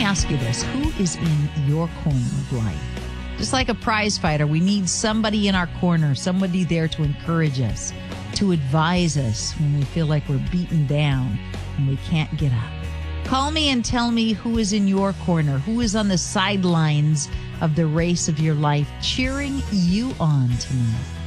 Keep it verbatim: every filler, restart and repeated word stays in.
ask you this. Who is in your corner of life? Just like a prize fighter, we need somebody in our corner, somebody there to encourage us, to advise us when we feel like we're beaten down and we can't get up. Call me and tell me who is in your corner, who is on the sidelines of the race of your life, cheering you on tonight.